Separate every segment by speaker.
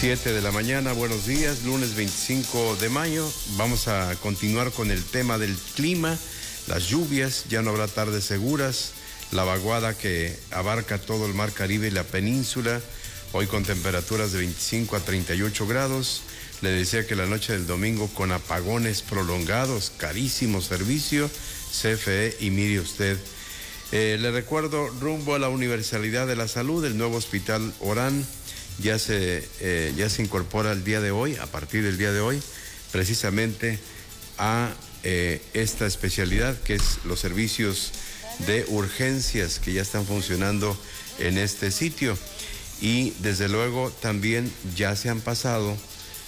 Speaker 1: 7 de la mañana, buenos días, lunes 25 de mayo. Vamos a continuar con el tema del clima, las lluvias, ya no habrá tardes seguras, la vaguada que abarca todo el mar Caribe y la península, hoy con temperaturas de 25 a 38 grados. Le decía que la noche del domingo con apagones prolongados, carísimo servicio, CFE, y mire usted. Le recuerdo, rumbo a la universalidad de la salud, el nuevo hospital Orán ya se incorpora el día de hoy, a partir del día de hoy, precisamente a esta especialidad que es los servicios de urgencias que ya están funcionando en este sitio. Y desde luego también ya se han pasado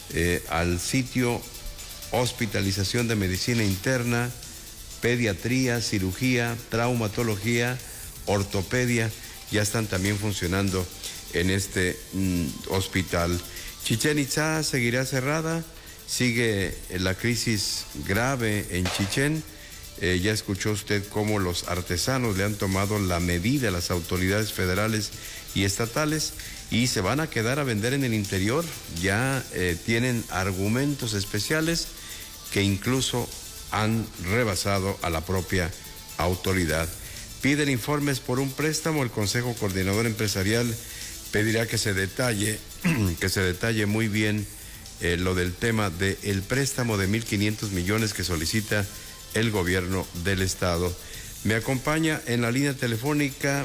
Speaker 1: al sitio hospitalización de medicina interna, pediatría, cirugía, traumatología, ortopedia, ya están también funcionando en este hospital. Chichén Itzá seguirá cerrada, sigue la crisis grave en Chichén. Ya escuchó usted cómo los artesanos le han tomado la medida a las autoridades federales y estatales y se van a quedar a vender en el interior. Ya tienen argumentos especiales que incluso han rebasado a la propia autoridad. Piden informes por un préstamo. El Consejo Coordinador Empresarial pedirá que se detalle muy bien lo del tema del préstamo de 1.500 millones que solicita el gobierno del estado. Me acompaña en la línea telefónica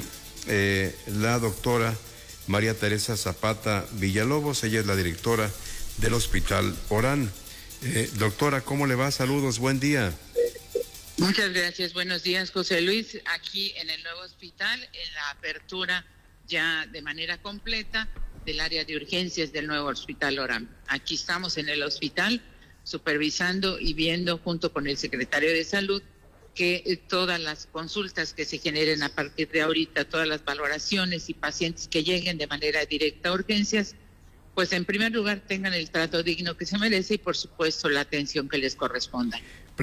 Speaker 1: la doctora María Teresa Zapata Villalobos. Ella es la directora del Hospital Orán. Doctora, ¿cómo le va? Saludos, buen día.
Speaker 2: Muchas gracias, buenos días, José Luis. Aquí en el nuevo hospital, en la apertura ya de manera completa del área de urgencias del nuevo hospital Orán. Aquí estamos en el hospital supervisando y viendo junto con el secretario de Salud que todas las consultas que se generen a partir de ahorita, todas las valoraciones y pacientes que lleguen de manera directa a urgencias, pues en primer lugar tengan el trato digno que se merece y por supuesto la atención que les corresponda.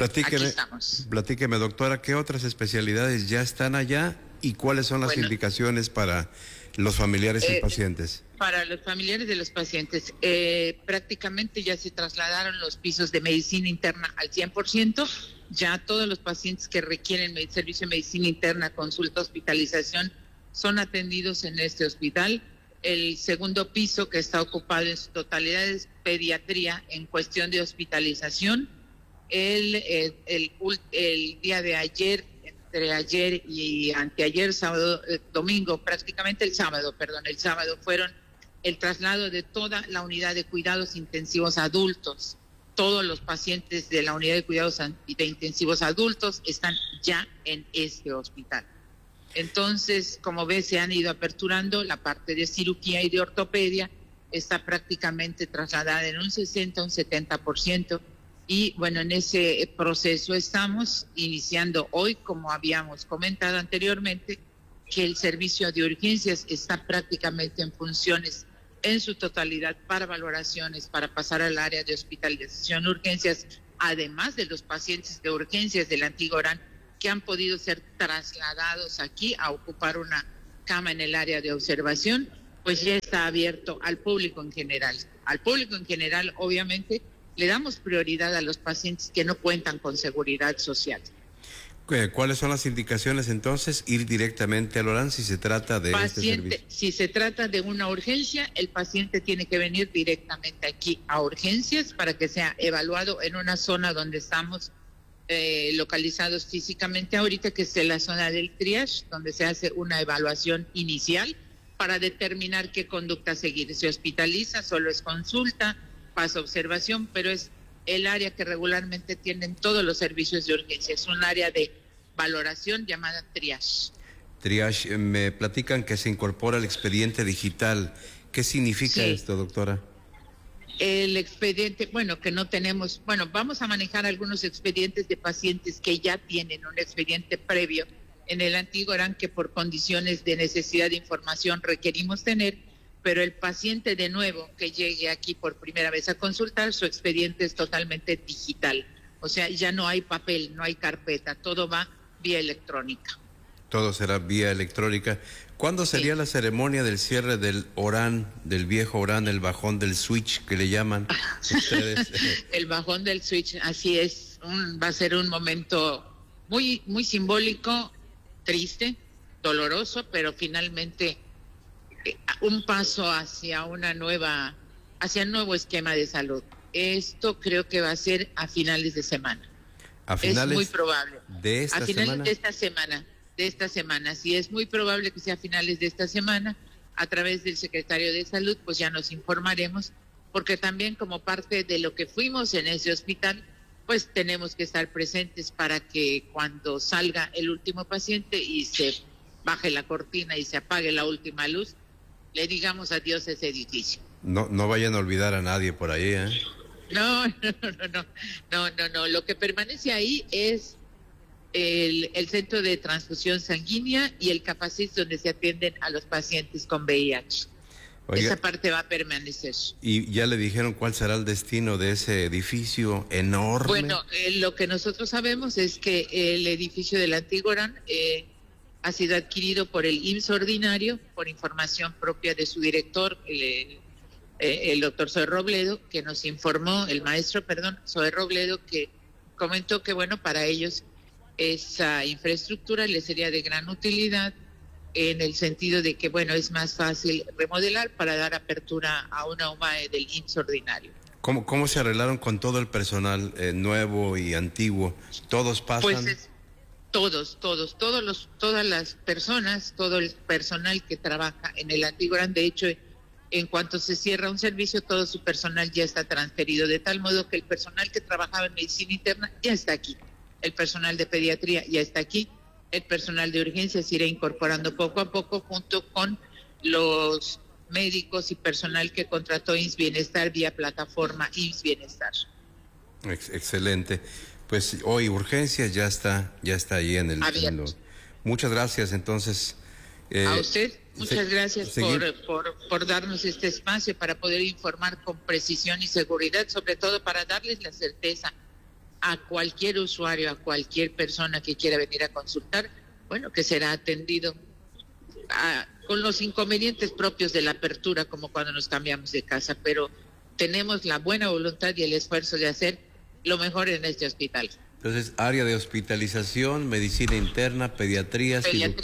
Speaker 1: Platíqueme, doctora, ¿qué otras especialidades ya están allá y cuáles son las indicaciones para los familiares y pacientes?
Speaker 2: Para los familiares de los pacientes, prácticamente ya se trasladaron los pisos de medicina interna al 100%, ya todos los pacientes que requieren servicio de medicina interna, consulta, hospitalización, son atendidos en este hospital. El segundo piso que está ocupado en su totalidad es pediatría en cuestión de hospitalización. El día de ayer, entre ayer y anteayer, sábado, domingo, prácticamente el sábado fueron el traslado de toda la unidad de cuidados intensivos adultos. Todos los pacientes de la unidad de cuidados de intensivos adultos están ya en este hospital. Entonces, como ves, se han ido aperturando la parte de cirugía y de ortopedia, está prácticamente trasladada en un 60, un 70%. Y bueno, en ese proceso estamos iniciando hoy, como habíamos comentado anteriormente, que el servicio de urgencias está prácticamente en funciones en su totalidad para valoraciones, para pasar al área de hospitalización, urgencias, además de los pacientes de urgencias del antiguo Orán que han podido ser trasladados aquí a ocupar una cama en el área de observación, pues ya está abierto al público en general. Al público en general, obviamente, le damos prioridad a los pacientes que no cuentan con seguridad social.
Speaker 1: ¿Cuáles son las indicaciones entonces? Ir directamente al Orán si se trata de este servicio.
Speaker 2: Si se trata de una urgencia, el paciente tiene que venir directamente aquí a urgencias para que sea evaluado en una zona donde estamos localizados físicamente ahorita, que es la zona del triage, donde se hace una evaluación inicial para determinar qué conducta seguir. Se hospitaliza, solo es consulta, pasa observación, pero es el área que regularmente tienen todos los servicios de urgencia. Es un área de valoración llamada triage.
Speaker 1: Triage, me platican que se incorpora el expediente digital. ¿Qué significa esto, doctora?
Speaker 2: El expediente, que no tenemos, vamos a manejar algunos expedientes de pacientes que ya tienen un expediente previo en el antiguo Orán que por condiciones de necesidad de información requerimos tener, pero el paciente de nuevo que llegue aquí por primera vez a consultar, su expediente es totalmente digital. O sea, ya no hay papel, no hay carpeta, todo va vía electrónica.
Speaker 1: Todo será vía electrónica. ¿Cuándo sería la ceremonia del cierre del Orán, del viejo Orán, el bajón del switch que le llaman ustedes?
Speaker 2: El bajón del switch, así es. Va a ser un momento muy, muy simbólico, triste, doloroso, pero finalmente un paso hacia un nuevo esquema de salud. Esto creo que va a ser a finales de semana.
Speaker 1: ¿A finales?
Speaker 2: Es muy probable.
Speaker 1: ¿De esta semana?
Speaker 2: A finales de esta semana. Sí, es muy probable que sea a finales de esta semana. A través del secretario de Salud, pues ya nos informaremos, porque también como parte de lo que fuimos en ese hospital, pues tenemos que estar presentes para que cuando salga el último paciente y se baje la cortina y se apague la última luz, le digamos adiós a ese edificio.
Speaker 1: No vayan a olvidar a nadie por ahí, ¿eh?
Speaker 2: No. Lo que permanece ahí es el centro de transfusión sanguínea y el Capacit donde se atienden a los pacientes con VIH. Oiga, esa parte va a permanecer.
Speaker 1: ¿Y ya le dijeron cuál será el destino de ese edificio enorme?
Speaker 2: Bueno, lo que nosotros sabemos es que el edificio del antiguo Orán ha sido adquirido por el IMSS ordinario, por información propia de su director, el doctor Zoe Robledo, que nos informó, el maestro, Zoe Robledo, que comentó que, bueno, para ellos esa infraestructura les sería de gran utilidad en el sentido de que, bueno, es más fácil remodelar para dar apertura a una UMAE del IMSS ordinario.
Speaker 1: ¿Cómo se arreglaron con todo el personal nuevo y antiguo? ¿Todos pasan?
Speaker 2: Pues todas las personas, todo el personal que trabaja en el antiguo Orán, de hecho, en cuanto se cierra un servicio, todo su personal ya está transferido, de tal modo que el personal que trabajaba en medicina interna ya está aquí, el personal de pediatría ya está aquí, el personal de urgencias se irá incorporando poco a poco junto con los médicos y personal que contrató IMSS Bienestar vía plataforma IMSS Bienestar.
Speaker 1: Excelente. Pues hoy urgencias ya está ahí en el abierto. Muchas gracias entonces.
Speaker 2: A usted, muchas gracias por darnos este espacio para poder informar con precisión y seguridad, sobre todo para darles la certeza a cualquier usuario, a cualquier persona que quiera venir a consultar, bueno, que será atendido con los inconvenientes propios de la apertura, como cuando nos cambiamos de casa, pero tenemos la buena voluntad y el esfuerzo de hacer lo mejor en este hospital.
Speaker 1: Entonces, área de hospitalización, medicina interna, pediatría,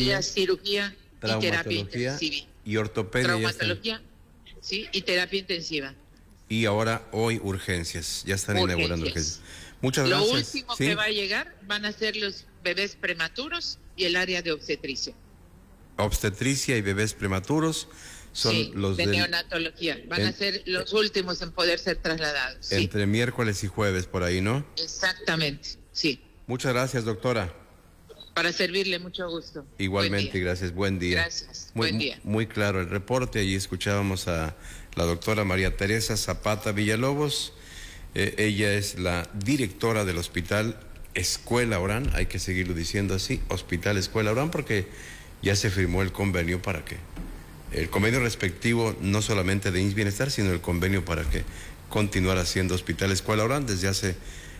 Speaker 2: cirugía y terapia intensiva.
Speaker 1: Y ortopedia.
Speaker 2: Traumatología, sí, y terapia intensiva.
Speaker 1: Y ahora, hoy, urgencias. Ya están inaugurando urgencias. Muchas gracias.
Speaker 2: Lo último que va a llegar van a ser los bebés prematuros y el área de obstetricia.
Speaker 1: Obstetricia y bebés prematuros son los
Speaker 2: de neonatología. Van a ser los últimos en poder ser trasladados.
Speaker 1: Entre miércoles y jueves, por ahí, ¿no?
Speaker 2: Exactamente, sí.
Speaker 1: Muchas gracias, doctora.
Speaker 2: Para servirle, mucho gusto.
Speaker 1: Igualmente, gracias. Buen día.
Speaker 2: Gracias. Buen día.
Speaker 1: Muy claro el reporte. Allí escuchábamos a la doctora María Teresa Zapata Villalobos. Ella es la directora del Hospital Escuela Orán, hay que seguirlo diciendo así, Hospital Escuela Orán, porque ya se firmó el convenio para que, el convenio respectivo no solamente de IMSS Bienestar, sino el convenio para que continuara siendo Hospital Escuela Orán desde hace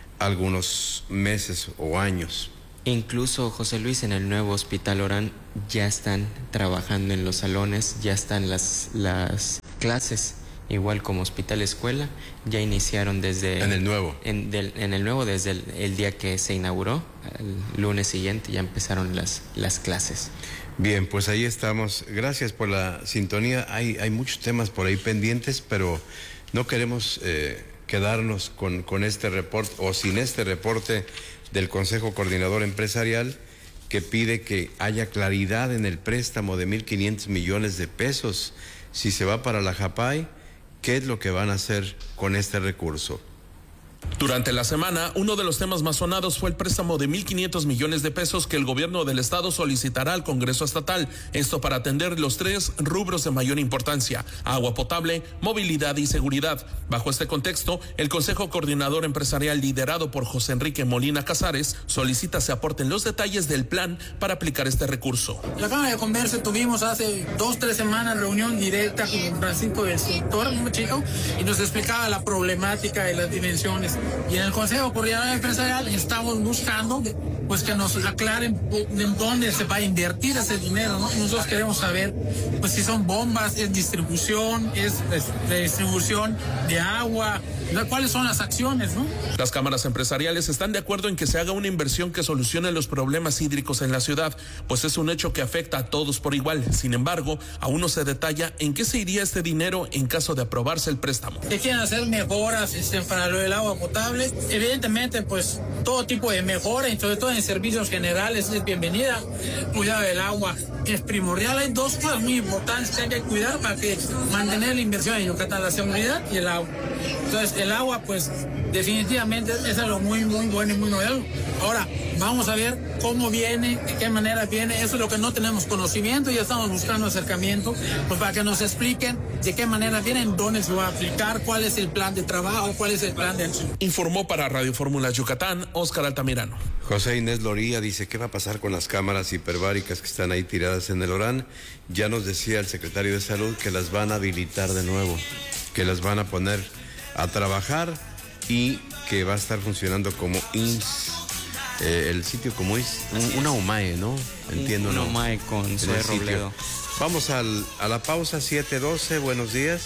Speaker 1: algunos meses o años.
Speaker 3: Incluso, José Luis, en el nuevo Hospital Orán ya están trabajando en los salones, ya están las clases. Igual como Hospital Escuela, ya iniciaron desde...
Speaker 1: ¿En el nuevo?
Speaker 3: En el nuevo, desde el día que se inauguró, el lunes siguiente ya empezaron las clases.
Speaker 1: Bien, pues ahí estamos. Gracias por la sintonía. Hay muchos temas por ahí pendientes, pero no queremos quedarnos con este reporte o sin este reporte del Consejo Coordinador Empresarial que pide que haya claridad en el préstamo de 1.500 millones de pesos. Si se va para la JAPAI, ¿qué es lo que van a hacer con este recurso?
Speaker 4: Durante la semana, uno de los temas más sonados fue el préstamo de 1.500 millones de pesos que el gobierno del estado solicitará al Congreso estatal. Esto para atender los 3 rubros de mayor importancia: agua potable, movilidad y seguridad. Bajo este contexto, el Consejo Coordinador Empresarial, liderado por José Enrique Molina Casares, solicita se aporten los detalles del plan para aplicar este recurso.
Speaker 5: La Cámara de Comercio tuvimos hace 2-3 semanas reunión directa con Francisco del sector, un chico, y nos explicaba la problemática de las dimensiones acciones. Y en el Consejo Coordinador Empresarial estamos buscando pues que nos aclaren en dónde se va a invertir ese dinero, ¿no? Nosotros queremos saber pues si son bombas, es distribución, es de distribución de agua, cuáles son las acciones, ¿no?
Speaker 4: Las cámaras empresariales están de acuerdo en que se haga una inversión que solucione los problemas hídricos en la ciudad, pues es un hecho que afecta a todos por igual. Sin embargo, aún no se detalla en qué se iría este dinero en caso de aprobarse el préstamo.
Speaker 5: Que quieren hacer mejoras para lo del agua potable, evidentemente pues todo tipo de mejora y sobre todo en servicios generales es bienvenida. Cuidado del agua es primordial. Hay dos cosas muy importantes que hay que cuidar para que mantener la inversión en Yucatán: la seguridad y el agua. Entonces el agua pues definitivamente es algo muy bueno y muy novedoso. Ahora vamos a ver cómo viene, de qué manera viene. Eso es lo que no tenemos conocimiento y estamos buscando acercamiento pues para que nos expliquen de qué manera viene, dónde se va a aplicar, cuál es el plan de trabajo, cuál es el plan de acción.
Speaker 4: Informó para Radio Fórmula Yucatán, Óscar Altamirano.
Speaker 1: José Inés Loría dice, ¿qué va a pasar con las cámaras hiperbáricas que están ahí tiradas en el Orán? Ya nos decía el secretario de Salud que las van a habilitar de nuevo, que las van a poner a trabajar y que va a estar funcionando como IMSS, el sitio como es una UMAE, ¿no? Entiendo,
Speaker 3: una
Speaker 1: ¿no?
Speaker 3: UMAE con Zoe Robledo.
Speaker 1: Vamos a la pausa, 7:12, buenos días.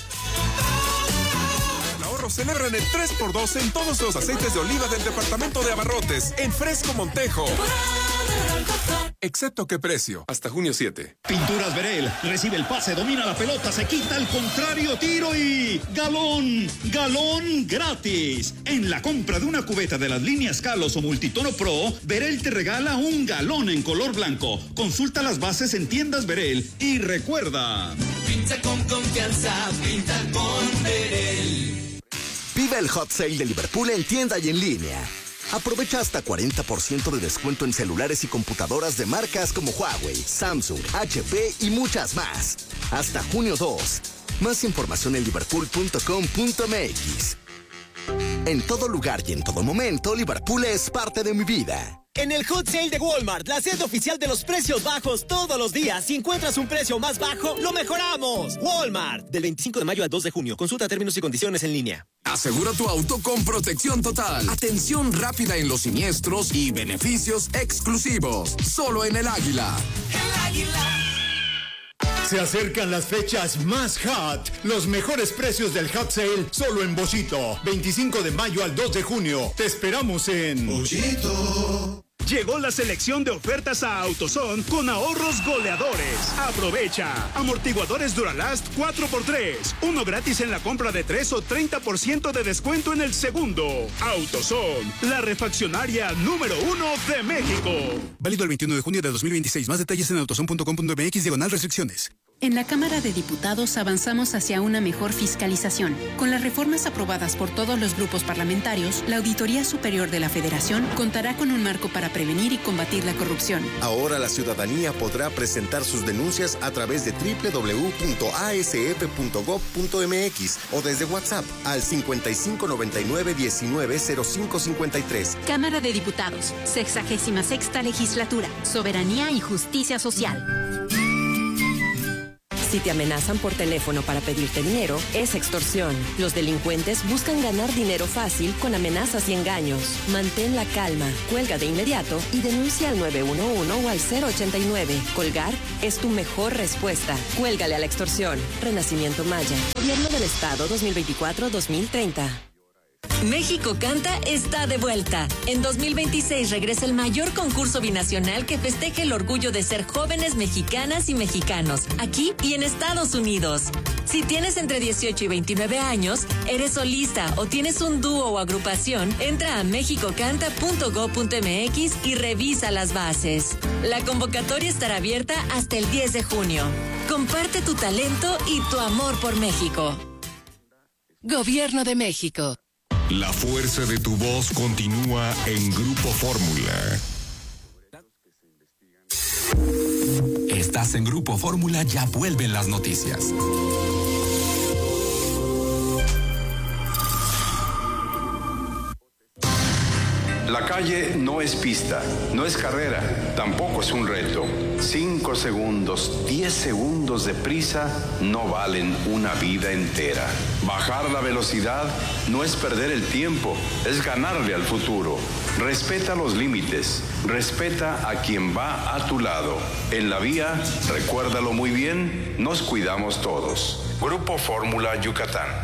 Speaker 6: Celebran el 3x2 en todos los aceites de oliva del departamento de Abarrotes, en Fresco Montejo. Excepto qué precio, hasta junio 7.
Speaker 7: Pinturas Verel, recibe el pase, domina la pelota, se quita al contrario, tiro y galón gratis. En la compra de una cubeta de las líneas Kalos o Multitono Pro, Verel te regala un galón en color blanco. Consulta las bases en tiendas Verel y recuerda:
Speaker 8: pinta con confianza, pinta con Verel.
Speaker 9: Vive el Hot Sale de Liverpool en tienda y en línea. Aprovecha hasta 40% de descuento en celulares y computadoras de marcas como Huawei, Samsung, HP y muchas más. Hasta junio 2. Más información en liverpool.com.mx. En todo lugar y en todo momento, Liverpool es parte de mi vida.
Speaker 10: En el Hot Sale de Walmart, la sede oficial de los precios bajos todos los días. Si encuentras un precio más bajo, lo mejoramos. Walmart. Del 25 de mayo al 2 de junio. Consulta términos y condiciones en línea.
Speaker 6: Asegura tu auto con protección total, atención rápida en los siniestros y beneficios exclusivos. Solo en El Águila.
Speaker 8: El Águila.
Speaker 11: Se acercan las fechas más hot. Los mejores precios del Hot Sale solo en Bollito. 25 de mayo al 2 de junio. Te esperamos en
Speaker 12: Bollito. Llegó la selección de ofertas a AutoZone con ahorros goleadores. Aprovecha. Amortiguadores Duralast 4x3. Uno gratis en la compra de 3 o 30% de descuento en el segundo. AutoZone, la refaccionaria número 1 de México.
Speaker 13: Válido el 21 de junio de 2026. Más detalles en autozone.com.mx/restricciones.
Speaker 14: En la Cámara de Diputados avanzamos hacia una mejor fiscalización. Con las reformas aprobadas por todos los grupos parlamentarios, la Auditoría Superior de la Federación contará con un marco para prevenir y combatir la corrupción.
Speaker 15: Ahora la ciudadanía podrá presentar sus denuncias a través de www.asf.gov.mx o desde WhatsApp al 5599-190553.
Speaker 14: Cámara de Diputados, 66ª Legislatura, Soberanía y Justicia Social.
Speaker 16: Si te amenazan por teléfono para pedirte dinero, es extorsión. Los delincuentes buscan ganar dinero fácil con amenazas y engaños. Mantén la calma, cuelga de inmediato y denuncia al 911 o al 089. Colgar es tu mejor respuesta. Cuélgale a la extorsión. Renacimiento Maya. Gobierno del Estado 2024-2030.
Speaker 17: México Canta está de vuelta. En 2026 regresa el mayor concurso binacional que festeje el orgullo de ser jóvenes mexicanas y mexicanos, aquí y en Estados Unidos. Si tienes entre 18 y 29 años, eres solista o tienes un dúo o agrupación, entra a mexicocanta.gov.mx y revisa las bases. La convocatoria estará abierta hasta el 10 de junio. Comparte tu talento y tu amor por México. Gobierno de México.
Speaker 6: La fuerza de tu voz continúa en Grupo Fórmula. Estás en Grupo Fórmula, ya vuelven las noticias.
Speaker 1: La La calle no es pista, no es carrera, tampoco es un reto. 5 segundos, 10 segundos de prisa no valen una vida entera. Bajar la velocidad no es perder el tiempo, es ganarle al futuro. Respeta los límites, respeta a quien va a tu lado. En la vía, recuérdalo muy bien, nos cuidamos todos. Grupo Fórmula Yucatán.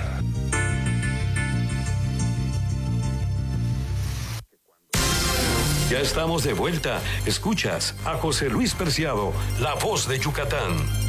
Speaker 18: Ya estamos de vuelta. Escuchas a José Luis Preciado, la voz de Yucatán.